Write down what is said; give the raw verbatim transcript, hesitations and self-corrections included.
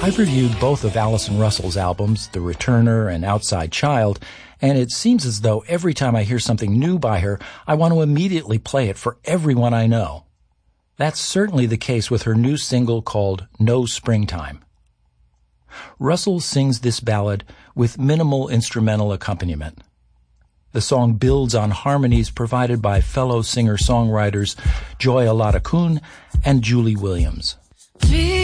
I've reviewed both of Allison Russell's albums, The Returner and Outside Child, and it seems as though every time I hear something new by her, I want to immediately play it for everyone I know. That's certainly the case with her new single called No Springtime. Russell sings this ballad with minimal instrumental accompaniment. The song builds on harmonies provided by fellow singer-songwriters Joy Aladakun and Julie Williams.